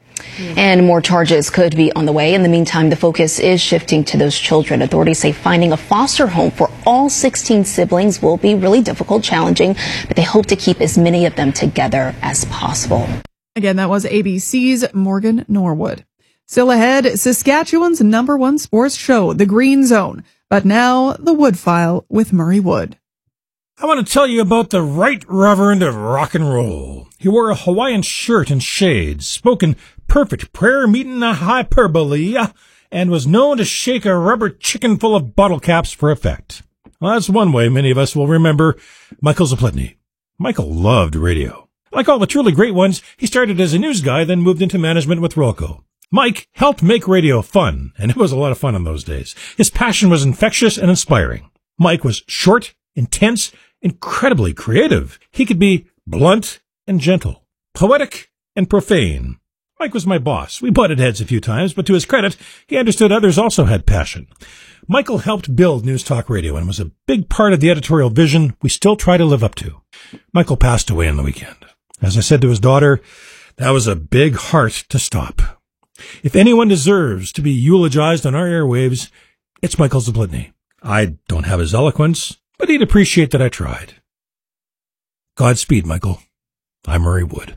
And more charges could be on the way. In the meantime, the focus is shifting to those children. Authorities say finding a foster home for all sixteen siblings will be really difficult, challenging, but they hope to keep as many of them together as possible. Again, that was A B C's Morgan Norwood. Still ahead, Saskatchewan's number one sports show, The Green Zone. But now, the Wood File with Murray Wood. I want to tell you about the Right Reverend of Rock and Roll. He wore a Hawaiian shirt and shades, spoke in perfect prayer meeting a hyperbole, and was known to shake a rubber chicken full of bottle caps for effect. Well, that's one way many of us will remember Michael Zaplitny. Michael loved radio. Like all the truly great ones, he started as a news guy, then moved into management with Rolco. Mike helped make radio fun, and it was a lot of fun in those days. His passion was infectious and inspiring. Mike was short, intense, incredibly creative. He could be blunt and gentle, poetic and profane. Mike was my boss. We butted heads a few times, but to his credit, he understood others also had passion. Michael helped build News Talk Radio and was a big part of the editorial vision we still try to live up to. Michael passed away on the weekend. As I said to his daughter, that was a big heart to stop. If anyone deserves to be eulogized on our airwaves, it's Michael Zaplitny. I don't have his eloquence, but he'd appreciate that I tried. Godspeed, Michael. I'm Murray Wood.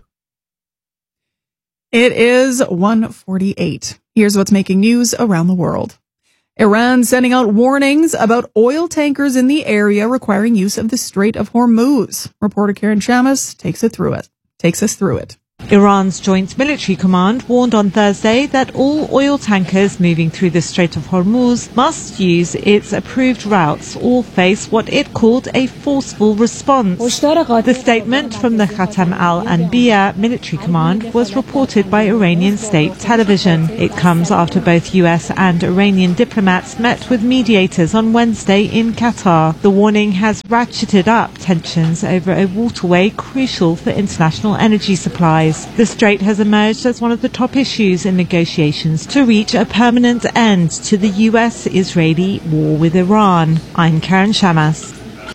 It is one forty-eight. Here's what's making news around the world. Iran sending out warnings about oil tankers in the area requiring use of the Strait of Hormuz. Reporter Karen Chamas takes it through it. Takes us through it. Iran's Joint Military Command warned on Thursday that all oil tankers moving through the Strait of Hormuz must use its approved routes or face what it called a forceful response. The statement from the Khatam al-Anbiya Military Command was reported by Iranian state television. It comes after both U S and Iranian diplomats met with mediators on Wednesday in Qatar. The warning has ratcheted up tensions over a waterway crucial for international energy supplies. The strait has emerged as one of the top issues in negotiations to reach a permanent end to the U S-Israeli war with Iran. I'm Karen Shamas.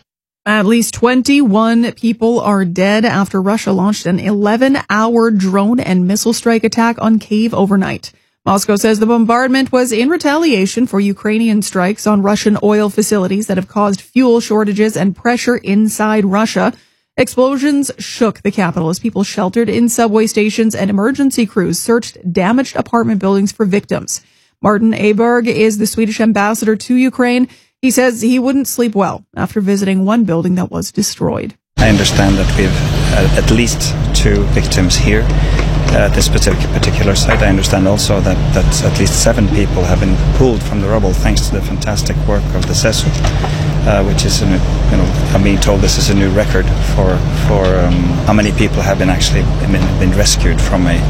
At least twenty-one people are dead after Russia launched an eleven-hour drone and missile strike attack on Kyiv overnight. Moscow says the bombardment was in retaliation for Ukrainian strikes on Russian oil facilities that have caused fuel shortages and pressure inside Russia. Explosions shook the capital as people sheltered in subway stations and emergency crews searched damaged apartment buildings for victims. Martin Aberg is the Swedish ambassador to Ukraine. He says he wouldn't sleep well after visiting one building that was destroyed. I understand that we've uh, at least two victims here at this specific particular site. I understand also that, that at least seven people have been pulled from the rubble thanks to the fantastic work of the S E S U. Uh, which is, a new, you know, I'm being told this is a new record for for um, how many people have been actually been, been rescued from a,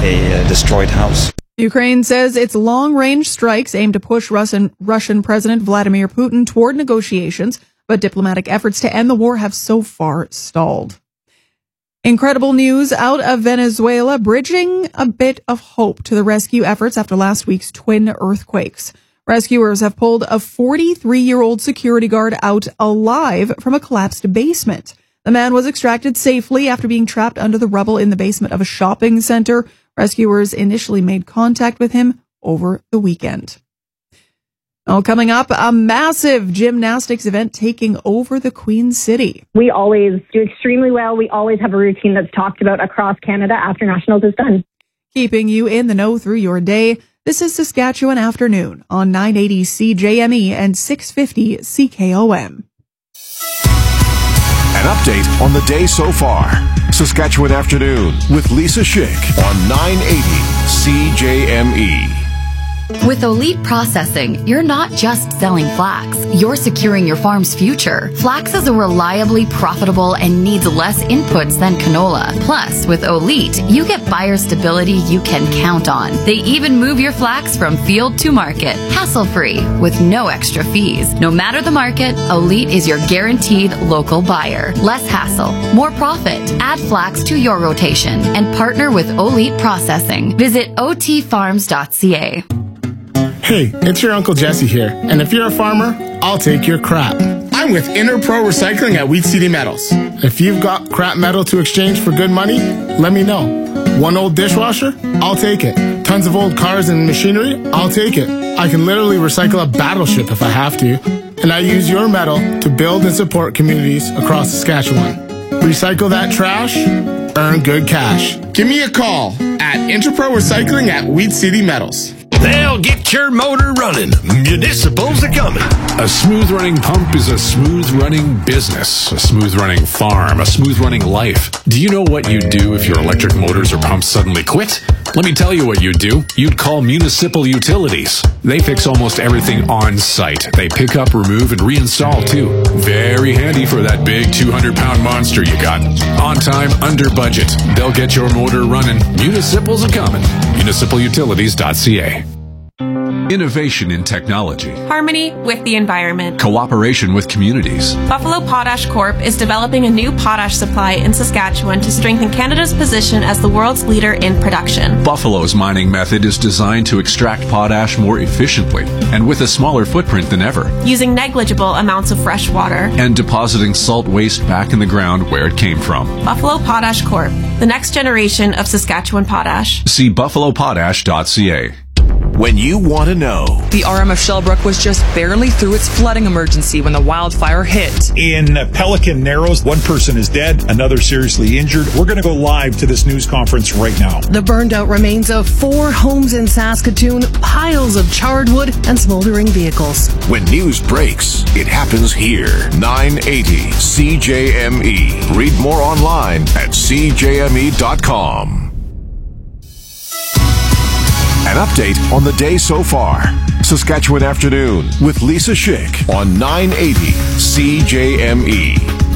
a destroyed house. Ukraine says its long-range strikes aim to push Russian, Russian President Vladimir Putin toward negotiations, but diplomatic efforts to end the war have so far stalled. Incredible news out of Venezuela, bridging a bit of hope to the rescue efforts after last week's twin earthquakes. Rescuers have pulled a forty-three-year-old security guard out alive from a collapsed basement. The man was extracted safely after being trapped under the rubble in the basement of a shopping center. Rescuers initially made contact with him over the weekend. Oh, coming up, a massive gymnastics event taking over the Queen City. We always do extremely well. We always have a routine that's talked about across Canada after Nationals is done. Keeping you in the know through your day. This is Saskatchewan Afternoon on nine eighty C J M E and six fifty C K O M. An update on the day so far. Saskatchewan Afternoon with Lisa Schick on nine eighty C J M E. With Olite Processing, you're not just selling flax, you're securing your farm's future. Flax is a reliably profitable and needs less inputs than canola. Plus, with Olite, you get buyer stability you can count on. They even move your flax from field to market, hassle-free, with no extra fees. No matter the market, Olite is your guaranteed local buyer. Less hassle, more profit. Add flax to your rotation and partner with Olite Processing. Visit o t farms dot c a. Hey, it's your Uncle Jesse here, and if you're a farmer, I'll take your crap. I'm with Interpro Recycling at Wheat City Metals. If you've got crap metal to exchange for good money, let me know. One old dishwasher? I'll take it. Tons of old cars and machinery? I'll take it. I can literally recycle a battleship if I have to. And I use your metal to build and support communities across Saskatchewan. Recycle that trash, earn good cash. Give me a call at Interpro Recycling at Wheat City Metals. They'll get your motor running. Municipals are coming. A smooth running pump is a smooth running business, a smooth running farm, a smooth running life. Do you know what you'd do if your electric motors or pumps suddenly quit? Let me tell you what you'd do. You'd call Municipal Utilities. They fix almost everything on site. They pick up, remove, and reinstall too. Very handy for that big two hundred pound monster you got. On time, under budget. They'll get your motor running. Municipals are coming. municipal utilities dot c a. Innovation in technology. Harmony with the environment. Cooperation with communities. Buffalo Potash Corp is developing a new potash supply in Saskatchewan to strengthen Canada's position as the world's leader in production. Buffalo's mining method is designed to extract potash more efficiently and with a smaller footprint than ever. Using negligible amounts of fresh water. And depositing salt waste back in the ground where it came from. Buffalo Potash Corp, the next generation of Saskatchewan potash. See buffalo potash dot c a. When you want to know. The R M F Shellbrook was just barely through its flooding emergency when the wildfire hit. In Pelican Narrows, one person is dead, another seriously injured. We're going to go live to this news conference right now. The burned out remains of four homes in Saskatoon, piles of charred wood, and smoldering vehicles. When news breaks, it happens here. nine eighty C J M E. Read more online at c j m e dot com. An update on the day so far. Saskatchewan Afternoon with Lisa Schick on nine eighty C J M E.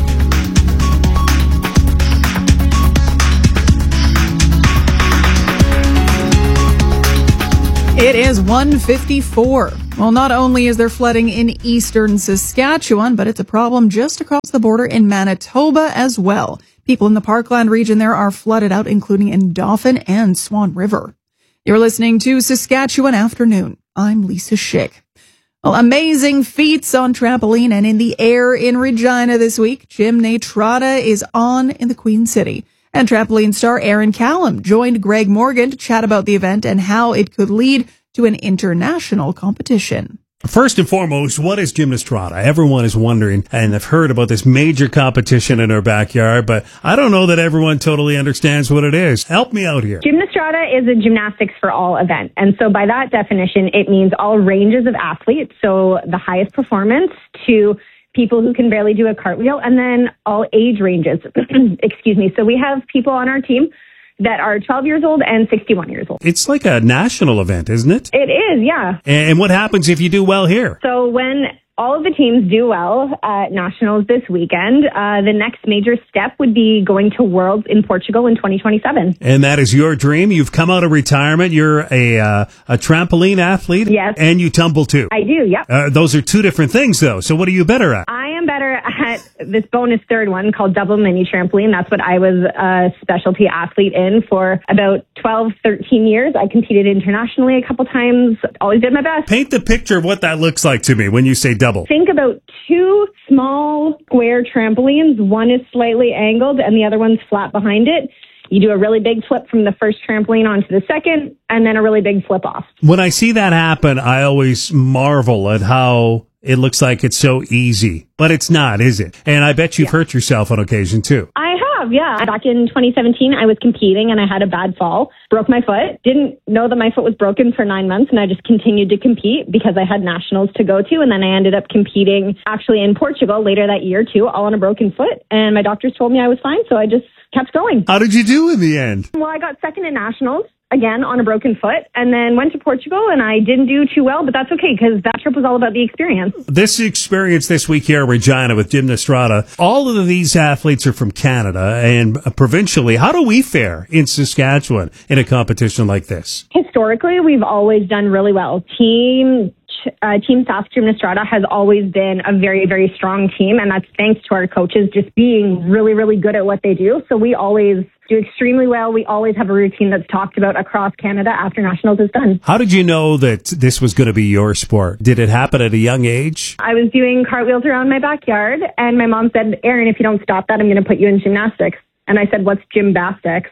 It is one fifty-four. Well, not only is there flooding in eastern Saskatchewan, but it's a problem just across the border in Manitoba as well. People in the Parkland region there are flooded out, including in Dauphin and Swan River. You're listening to Saskatchewan Afternoon. I'm Lisa Schick. Well, amazing feats on trampoline and in the air in Regina this week. Jim Natrata is on in the Queen City. And trampoline star Aaron Callum joined Greg Morgan to chat about the event and how it could lead to an international competition. First and foremost, what is Gymnastrata? Everyone is wondering, and I've heard about this major competition in our backyard, but I don't know that everyone totally understands what it is. Help me out here. Gymnastrata is a gymnastics for all event. And so by that definition, it means all ranges of athletes. So the highest performance to people who can barely do a cartwheel, and then all age ranges. Excuse me. So we have people on our team that are twelve years old and sixty-one years old. It's like a national event, isn't it? It is, yeah. And what happens if you do well here? So when all of the teams do well at nationals this weekend, uh, the next major step would be going to Worlds in Portugal in twenty twenty-seven. And that is your dream. You've come out of retirement. You're a uh, a trampoline athlete. Yes. And you tumble too. I do, yep. Uh, those are two different things, though. So what are you better at? I am better at this bonus third one called double mini trampoline. That's what I was a specialty athlete in for about twelve, thirteen years. I competed internationally a couple times. Always did my best. Paint the picture of what that looks like to me when you say double. Think about two small square trampolines. One is slightly angled and the other one's flat behind it. You do a really big flip from the first trampoline onto the second and then a really big flip off. When I see that happen, I always marvel at how it looks like it's so easy, but it's not, is it? And I bet you've yeah. hurt yourself on occasion too. I have, yeah. Back in twenty seventeen, I was competing and I had a bad fall, broke my foot, didn't know that my foot was broken for nine months and I just continued to compete because I had nationals to go to. And then I ended up competing actually in Portugal later that year too, all on a broken foot. And my doctors told me I was fine, so I just kept going. How did you do in the end? Well, I got second in nationals. Again, on a broken foot, and then went to Portugal, and I didn't do too well, but that's okay, because that trip was all about the experience. This experience this week here in Regina with Gymnastrata, all of these athletes are from Canada, and provincially, how do we fare in Saskatchewan in a competition like this? Historically, we've always done really well. Team Uh, Team Sask Gymnastrata has always been a very, very strong team, and that's thanks to our coaches just being really, really good at what they do. So we always do extremely well. We always have a routine that's talked about across Canada after nationals is done. How did you know that this was going to be your sport? Did it happen at a young age? I was doing cartwheels around my backyard, and my mom said, Aaron, if you don't stop that, I'm going to put you in gymnastics. And I said, what's gymnastics?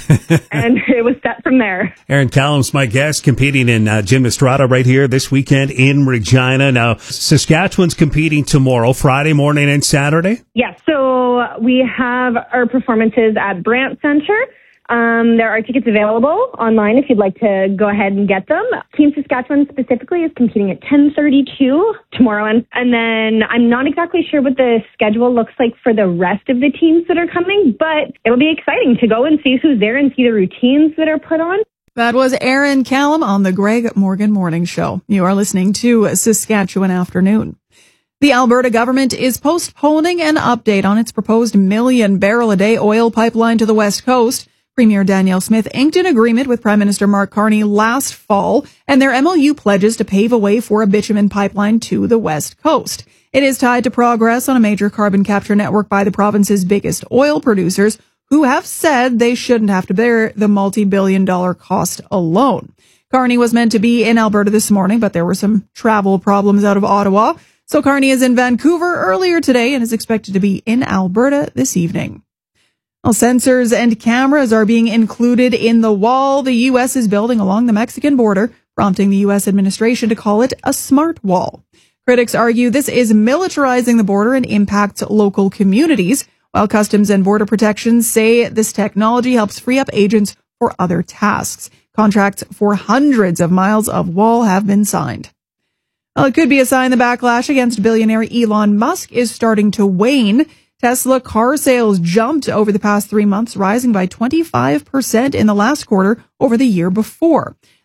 And it was set from there. Aaron Callum's my guest, competing in uh, Gymnastrata right here this weekend in Regina. Now, Saskatchewan's competing tomorrow, Friday morning and Saturday? Yes, so we have our performances at Brant Center. Um, there are tickets available online if you'd like to go ahead and get them. Team Saskatchewan specifically is competing at ten thirty-two tomorrow. And, and then I'm not exactly sure what the schedule looks like for the rest of the teams that are coming, but it'll be exciting to go and see who's there and see the routines that are put on. That was Aaron Callum on the Greg Morgan Morning Show. You are listening to Saskatchewan Afternoon. The Alberta government is postponing an update on its proposed million barrel a day oil pipeline to the West Coast. Premier Danielle Smith inked an agreement with Prime Minister Mark Carney last fall, and their M O U pledges to pave a way for a bitumen pipeline to the West Coast. It is tied to progress on a major carbon capture network by the province's biggest oil producers, who have said they shouldn't have to bear the multi-billion dollar cost alone. Carney was meant to be in Alberta this morning, but there were some travel problems out of Ottawa. So Carney is in Vancouver earlier today and is expected to be in Alberta this evening. Well, sensors and cameras are being included in the wall the U S is building along the Mexican border, prompting the U S administration to call it a smart wall. Critics argue this is militarizing the border and impacts local communities, while Customs and Border Protection say this technology helps free up agents for other tasks. Contracts for hundreds of miles of wall have been signed. Well, it could be a sign the backlash against billionaire Elon Musk is starting to wane. Tesla car sales jumped over the past three months, rising by twenty-five percent in the last quarter over the year before.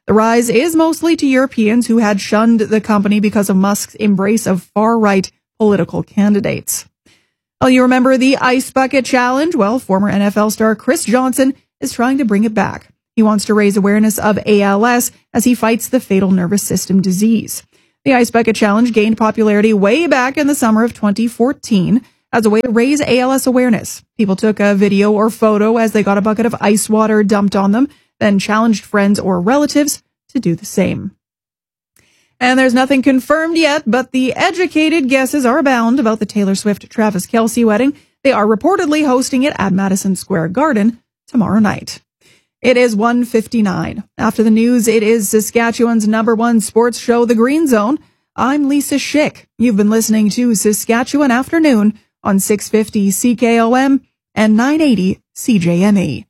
The rise is mostly to Europeans who had shunned the company because of Musk's embrace of far-right political candidates. Well, you remember the Ice Bucket Challenge? Well, former N F L star Chris Johnson is trying to bring it back. He wants to raise awareness of A L S as he fights the fatal nervous system disease. The Ice Bucket Challenge gained popularity way back in the summer of twenty fourteen as a way to raise A L S awareness. People took a video or photo as they got a bucket of ice water dumped on them, then challenged friends or relatives to do the same. And there's nothing confirmed yet, but the educated guesses are abound about the Taylor Swift-Travis Kelce wedding. They are reportedly hosting it at Madison Square Garden tomorrow night. It is one fifty-nine. After the news, it is Saskatchewan's number one sports show, The Green Zone. I'm Lisa Schick. You've been listening to Saskatchewan Afternoon on six fifty C K O M and nine eighty C J M E.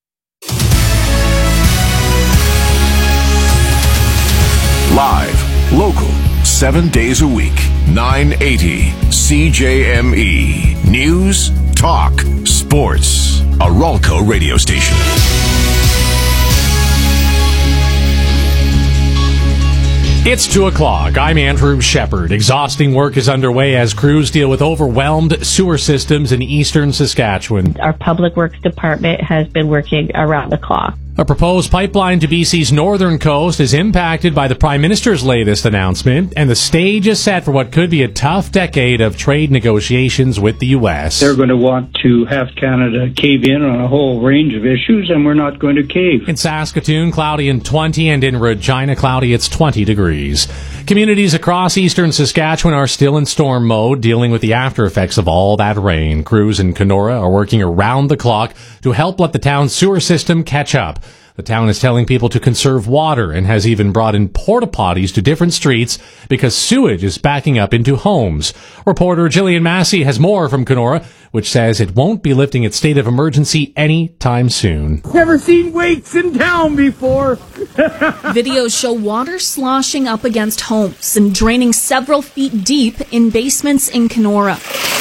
Live, local, seven days a week, nine eighty C J M E. News, talk, sports. A Ralco radio station. It's two o'clock. I'm Andrew Shepard. Exhausting work is underway as crews deal with overwhelmed sewer systems in eastern Saskatchewan. Our Public Works Department has been working around the clock. A proposed pipeline to B C's northern coast is impacted by the Prime Minister's latest announcement, and the stage is set for what could be a tough decade of trade negotiations with the U S. They're going to want to have Canada cave in on a whole range of issues, and we're not going to cave. In Saskatoon, cloudy and twenty, and in Regina, cloudy, it's twenty degrees. Communities across eastern Saskatchewan are still in storm mode, dealing with the after effects of all that rain. Crews in Kenora are working around the clock to help let the town's sewer system catch up. The town is telling people to conserve water and has even brought in porta potties to different streets because sewage is backing up into homes. Reporter Gillian Massey has more from Kenora, which says it won't be lifting its state of emergency anytime soon. Never seen weights in town before. Videos show water sloshing up against homes and draining several feet deep in basements in Kenora.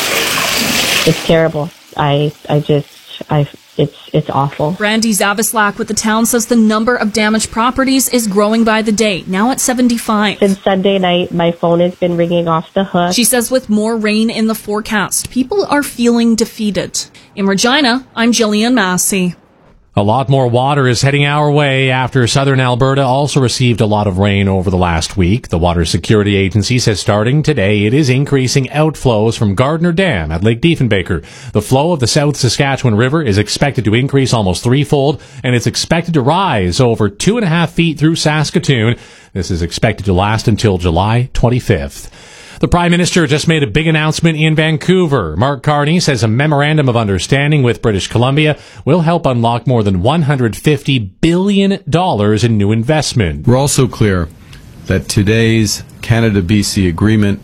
It's terrible. I, I just, I, it's, it's awful. Brandy Zavislak with the town says the number of damaged properties is growing by the day, now at seventy-five. Since Sunday night, my phone has been ringing off the hook. She says with more rain in the forecast, people are feeling defeated. In Regina, I'm Gillian Massey. A lot more water is heading our way after southern Alberta also received a lot of rain over the last week. The Water Security Agency says starting today it is increasing outflows from Gardner Dam at Lake Diefenbaker. The flow of the South Saskatchewan River is expected to increase almost threefold, and it's expected to rise over two and a half feet through Saskatoon. This is expected to last until July twenty-fifth. The Prime Minister just made a big announcement in Vancouver. Mark Carney says a memorandum of understanding with British Columbia will help unlock more than one hundred fifty billion dollars in new investment. We're also clear that today's Canada-B C agreement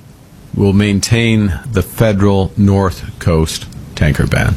will maintain the federal North Coast tanker ban.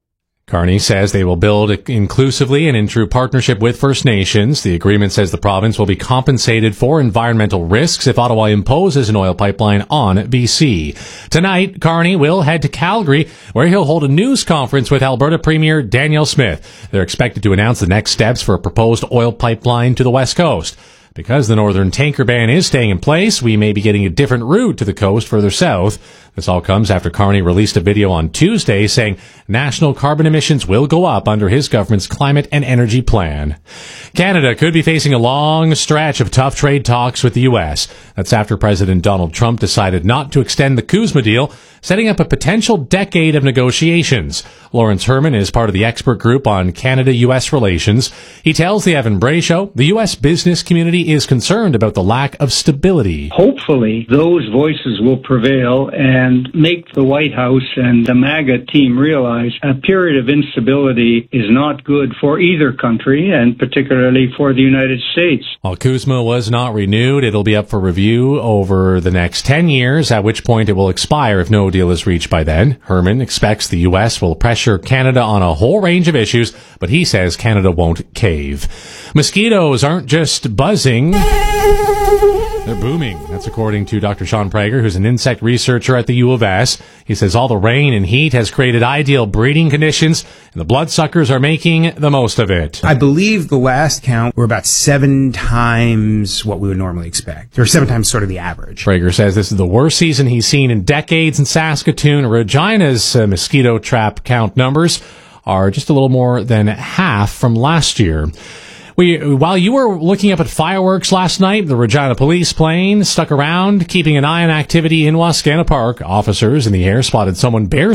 Carney says they will build inclusively and in true partnership with First Nations. The agreement says the province will be compensated for environmental risks if Ottawa imposes an oil pipeline on B C. Tonight, Carney will head to Calgary, where he'll hold a news conference with Alberta Premier Danielle Smith. They're expected to announce the next steps for a proposed oil pipeline to the West Coast. Because the northern tanker ban is staying in place, we may be getting a different route to the coast further south. This all comes after Carney released a video on Tuesday saying national carbon emissions will go up under his government's climate and energy plan. Canada could be facing a long stretch of tough trade talks with the U S. That's after President Donald Trump decided not to extend the CUSMA deal, setting up a potential decade of negotiations. Lawrence Herman is part of the expert group on Canada-U S relations. He tells the Evan Bray Show the U S business community is concerned about the lack of stability. Hopefully, those voices will prevail and make the White House and the MAGA team realize a period of instability is not good for either country, and particularly for the United States. While CUSMA was not renewed, it'll be up for review over the next ten years, at which point it will expire if no deal is reached by then. Herman expects the U S will pressure Canada on a whole range of issues, but he says Canada won't cave. Mosquitoes aren't just buzzing. They're booming. That's according to Doctor Sean Prager, who's an insect researcher at the U of S. He says all the rain and heat has created ideal breeding conditions, and the bloodsuckers are making the most of it. I believe the last count were about seven times what we would normally expect, or seven times sort of the average. Prager says this is the worst season he's seen in decades in Saskatoon. Regina's uh, mosquito trap count numbers are just a little more than half from last year. We, while you were looking up at fireworks last night, the Regina police plane stuck around, keeping an eye on activity in Wascana Park. Officers in the air spotted someone bare